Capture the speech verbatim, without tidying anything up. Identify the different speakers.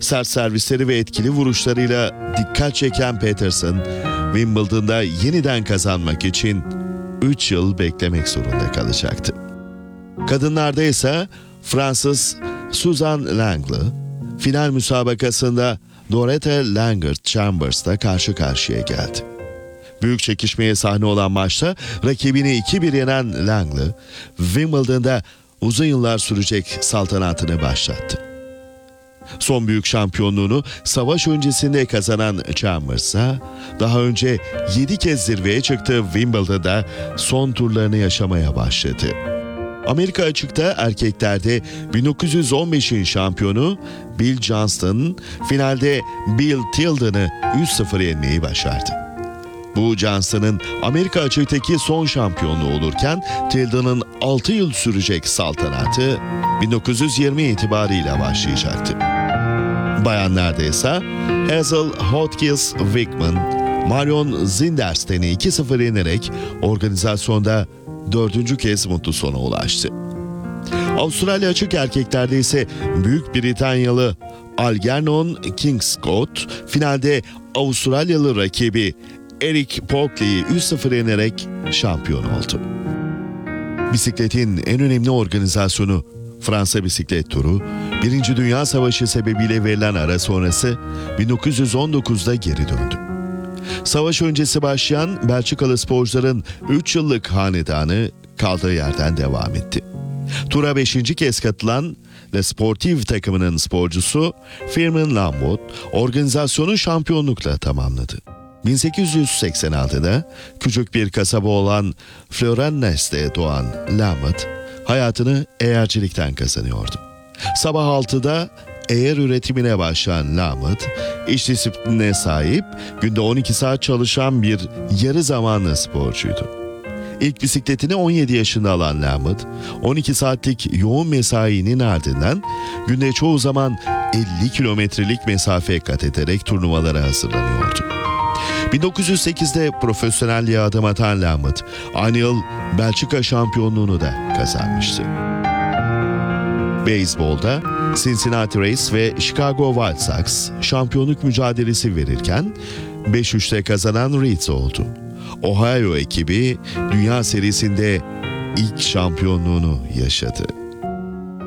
Speaker 1: Sert servisleri ve etkili vuruşlarıyla dikkat çeken Peterson, Wimbledon'da yeniden kazanmak için üç yıl beklemek zorunda kalacaktı. Kadınlarda ise Fransız Suzanne Langle, final müsabakasında Dorothy Langert-Chambers'la karşı karşıya geldi. Büyük çekişmeye sahne olan maçta rakibini iki bir yenen Langle, Wimbledon'da uzun yıllar sürecek saltanatını başlattı. Son büyük şampiyonluğunu savaş öncesinde kazanan Chambers'a daha önce yedi kez zirveye çıktığı Wimbledon'da son turlarını yaşamaya başladı. Amerika açıkta erkeklerde bin dokuz yüz on beşin şampiyonu Bill Johnston finalde Bill Tilden'ı üç sıfır yenmeyi başardı. Bu Johnston'ın Amerika açıktaki son şampiyonluğu olurken Tilden'ın altı yıl sürecek saltanatı bin dokuz yüz yirmi itibariyle başlayacaktı. Bayanlarda ise Hazel Hotchkiss Wickman, Marion Zinderstein'i iki sıfır yenerek organizasyonda dördüncü kez mutlu sona ulaştı. Avustralya açık erkeklerde ise Büyük Britanyalı Algernon Kingscott finalde Avustralyalı rakibi Eric Pockley'i üç sıfır yenerek şampiyon oldu. Bisikletin en önemli organizasyonu Fransa Bisiklet Turu, Birinci Dünya Savaşı sebebiyle verilen ara sonrası bin dokuz yüz on dokuzda geri döndü. Savaş öncesi başlayan Belçikalı sporcuların üç yıllık hanedanı kaldığı yerden devam etti. Tura beşinci kez katılan Le Sportif takımının sporcusu Firmin Lambot, organizasyonu şampiyonlukla tamamladı. bin sekiz yüz seksen altıda küçük bir kasaba olan Floriannes'te doğan Lambot, hayatını eğercilikten kazanıyordu. Sabah altıda eğer üretimine başlayan Lambot, iş disiplinine sahip, günde on iki saat çalışan bir yarı zamanlı sporcuydu. İlk bisikletini on yedi yaşında alan Lambot, on iki saatlik yoğun mesainin ardından günde çoğu zaman elli kilometrelik mesafe kat ederek turnuvalara hazırlanıyordu. bin dokuz yüz sekizde profesyonelliğe adım atan Lambot, aynı yıl Belçika şampiyonluğunu da kazanmıştı. Beyzbolda Cincinnati Reds ve Chicago White Sox şampiyonluk mücadelesi verirken beş üçte kazanan Reds oldu. Ohio ekibi Dünya Serisi'nde ilk şampiyonluğunu yaşadı.